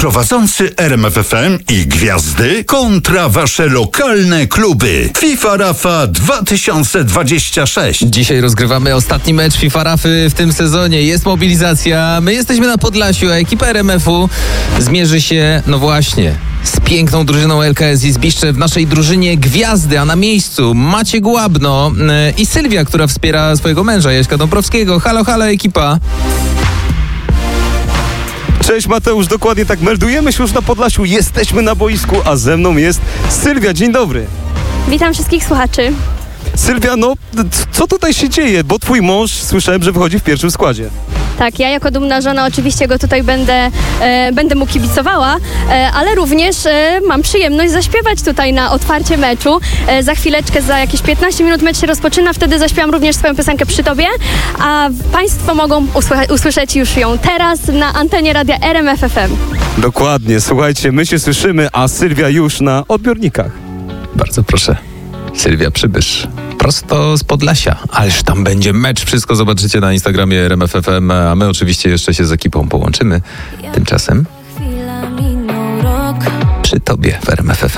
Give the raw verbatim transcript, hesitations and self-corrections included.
prowadzący R M F F M i gwiazdy kontra wasze lokalne kluby. FIFA Rafa dwa tysiące dwadzieścia sześć. Dzisiaj rozgrywamy ostatni mecz FIFA Rafy w tym sezonie. Jest mobilizacja. My jesteśmy na Podlasiu, a ekipa R M F-u zmierzy się, no właśnie, z piękną drużyną L K S Izbiszcze. W naszej drużynie gwiazdy, a na miejscu Maciek Łabno yy, i Sylwia, która wspiera swojego męża, Jaśka Dąbrowskiego. Halo, halo ekipa. Cześć Mateusz, dokładnie tak. Meldujemy się już na Podlasiu, jesteśmy na boisku, a ze mną jest Sylwia. Dzień dobry. Witam wszystkich słuchaczy. Sylwia, no co tutaj się dzieje? Bo twój mąż, słyszałem, że wychodzi w pierwszym składzie. Tak, ja jako dumna żona oczywiście go tutaj będę, e, będę mu kibicowała, e, ale również e, mam przyjemność zaśpiewać tutaj na otwarcie meczu. E, za chwileczkę, za jakieś piętnaście minut mecz się rozpoczyna, wtedy zaśpiewam również swoją piosenkę Przy Tobie, a Państwo mogą usłycha- usłyszeć już ją teraz na antenie radia R M F F M. Dokładnie, słuchajcie, my się słyszymy, a Sylwia już na odbiornikach. Bardzo proszę. Sylwia Przybysz, prosto z Podlasia. Ależ tam będzie mecz, wszystko zobaczycie na Instagramie R M F F M, a my oczywiście jeszcze się z ekipą połączymy. Tymczasem Przy Tobie w R M F F M.